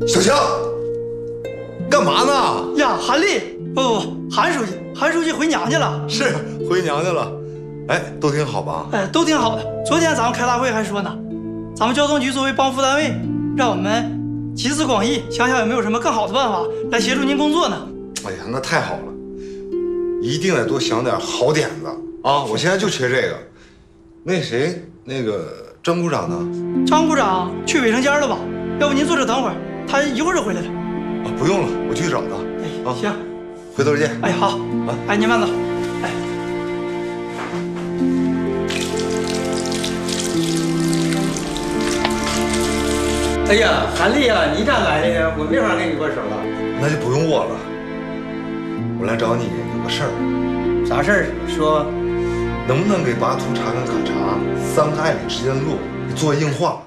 小强，干嘛呢？ 呀，韩丽，不，韩书记回娘家了。 是回娘家了。哎，都挺好吧？ 哎，都挺好的。昨天咱们开大会还说呢，咱们交通局作为帮扶单位，让我们集思广益，想想有没有什么更好的办法来协助您工作呢。 哎呀，那太好了，一定得多想点好点子啊！我现在就缺这个。那谁，那个张股长呢？ 张股长去卫生间了吧？要不您坐这等会儿，他一会儿就回来了。 啊，不用了，我去找他。 哎，行， 回头见。 哎，好啊， 哎，您慢走。哎。 哎呀，韩丽啊，你咋来的呀？我没法跟你握手了。 那就不用握了。我来找你有个事儿。 啥事儿？说。 能不能给巴图查跟考察3个爱里之间的路做硬化？